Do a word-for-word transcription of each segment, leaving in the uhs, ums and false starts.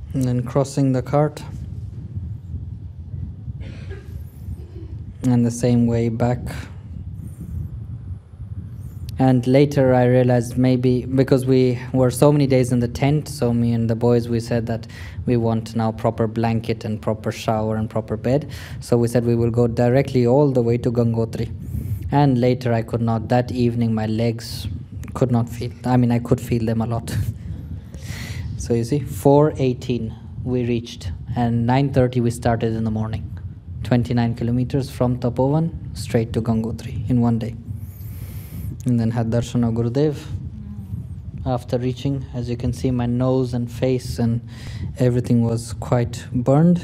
And then crossing the cart. And the same way back. And later I realized maybe, because we were so many days in the tent, so me and the boys, we said that we want now proper blanket and proper shower and proper bed. So we said we will go directly all the way to Gangotri. And later I could not, that evening my legs could not feel, I mean I could feel them a lot. So you see, four eighteen we reached, and nine thirty we started in the morning. twenty-nine kilometers from Tapovan straight to Gangotri in one day. And then had darshan of Gurudev. After reaching, as you can see, my nose and face and everything was quite burned.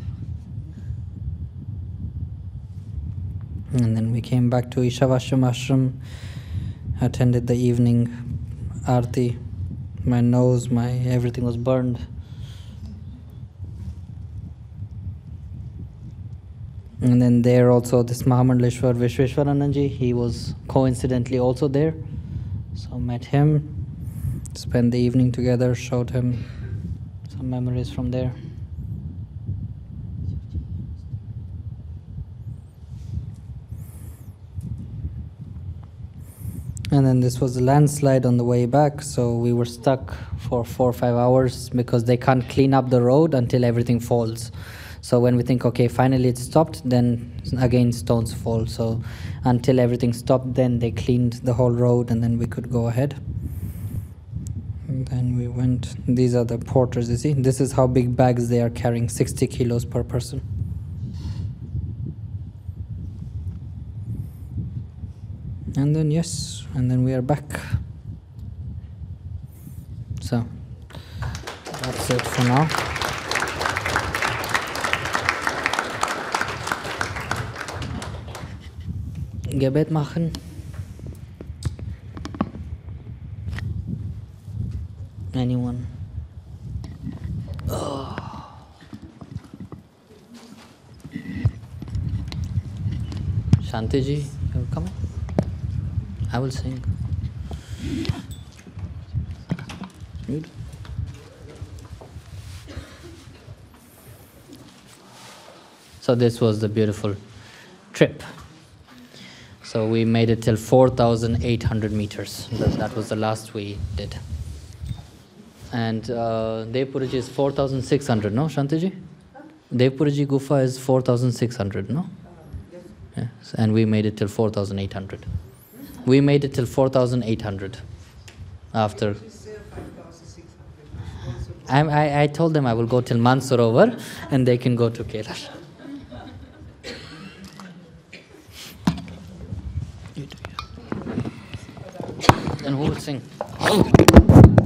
And then we came back to Ishavashram ashram, attended the evening aarti. My nose, my everything was burned. And then there also this Mahamandaleshwar Vishweshwarananji, he was coincidentally also there. So met him, spent the evening together, showed him some memories from there. And then this was a landslide on the way back, so we were stuck for four or five hours because they can't clean up the road until everything falls. So when we think, okay, finally it stopped, then again stones fall. So until everything stopped, then they cleaned the whole road and then we could go ahead. And then we went, these are the porters, you see. This is how big bags they are carrying, sixty kilos per person. And then yes, and then we are back. So that's it for now. Gebet machen. Anyone? Oh. Shantiji, you're coming? I will sing. Good. So this was the beautiful trip. So we made it till four thousand eight hundred meters. That, that was the last we did. And uh, Devpuraji is four thousand six hundred, no, Shantiji? Devpuraji Gufa is four thousand six hundred, no? Yes. And we made it till four thousand eight hundred. We made it till four thousand eight hundred after. I, I, I told them I will go till Mansarovar and they can go to Kailash. And who will sing?